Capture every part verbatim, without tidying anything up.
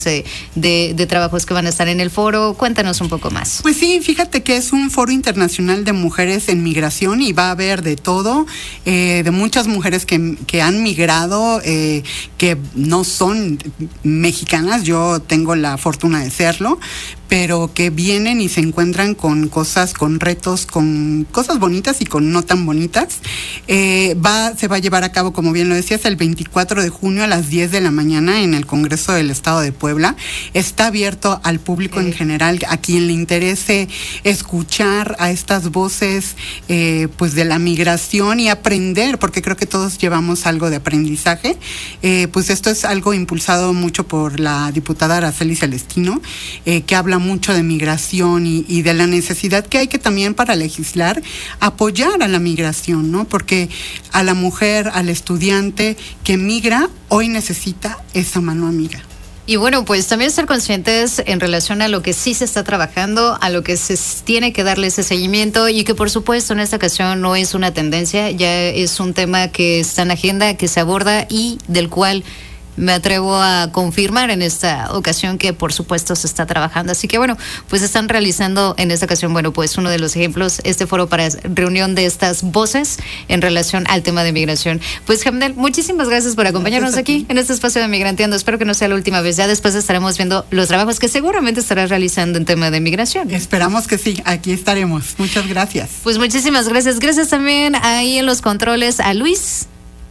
De, de, de trabajos que van a estar en el foro. Cuéntanos un poco más. Pues sí, fíjate que es un foro internacional de mujeres en migración y va a haber de todo, eh, de muchas mujeres que, que han migrado, eh, que no son mexicanas, yo tengo la fortuna de serlo, pero que vienen y se encuentran con cosas, con retos, con cosas bonitas y con no tan bonitas. Eh, va, se va a llevar a cabo, como bien lo decías, el veinticuatro de junio a las diez de la mañana en el Congreso del Estado de Puebla. Está abierto al público en general, a quien le interese escuchar a estas voces eh, pues de la migración y aprender, porque creo que todos llevamos algo de aprendizaje. Eh, pues esto es algo impulsado mucho por la diputada Araceli Celestino, eh, que habla mucho de migración y, y de la necesidad que hay que también para legislar apoyar a la migración, ¿no? Porque a la mujer, al estudiante que migra, hoy necesita esa mano amiga. Y bueno, pues también ser conscientes en relación a lo que sí se está trabajando, a lo que se tiene que darle ese seguimiento y que por supuesto en esta ocasión no es una tendencia, ya es un tema que está en agenda, que se aborda y del cual me atrevo a confirmar en esta ocasión que por supuesto se está trabajando. Así que bueno, pues están realizando en esta ocasión, bueno, pues uno de los ejemplos, este foro para reunión de estas voces en relación al tema de migración. Pues Hamdel, muchísimas gracias por acompañarnos aquí en este espacio de Migranteando. Espero que no sea la última vez. Ya después estaremos viendo los trabajos que seguramente estarás realizando en tema de migración. Esperamos que sí, aquí estaremos. Muchas gracias. Pues muchísimas gracias. Gracias también ahí en los controles a Luis.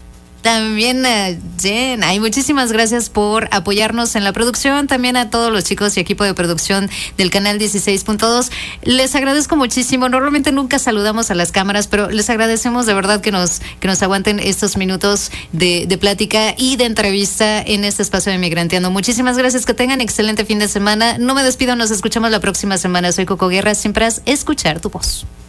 También a Jen, ay, muchísimas gracias por apoyarnos en la producción, también a todos los chicos y equipo de producción del canal dieciséis punto dos. Les agradezco muchísimo. Normalmente nunca saludamos a las cámaras, pero les agradecemos de verdad que nos que nos aguanten estos minutos de, de plática y de entrevista en este espacio de Migranteando. Muchísimas gracias, que tengan excelente fin de semana. No me despido, nos escuchamos la próxima semana. Soy Coco Guerra, siempre es escuchar tu voz.